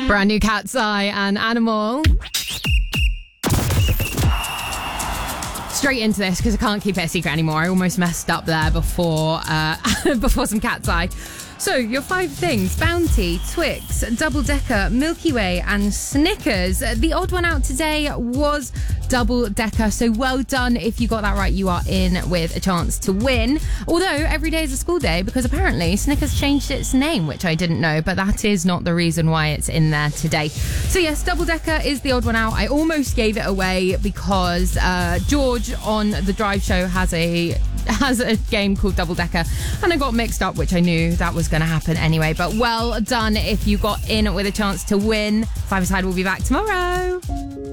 Brand new Cat's Eye and Animal. Straight into this because I can't keep it a secret anymore. I almost messed up there before before some Cat's Eye. So, your 5 things: Bounty, Twix, Double Decker, Milky Way and Snickers. The odd one out today was Double Decker, so well done. If you got that right, you are in with a chance to win. Although, every day is a school day because apparently Snickers changed its name, which I didn't know, but that is not the reason why it's in there today. So yes, Double Decker is the odd one out. I almost gave it away because George on the Drive Show has a game called Double Decker, and I got mixed up, which I knew that was going to happen anyway. But well done if you got in with a chance to win. Five Aside will be back tomorrow.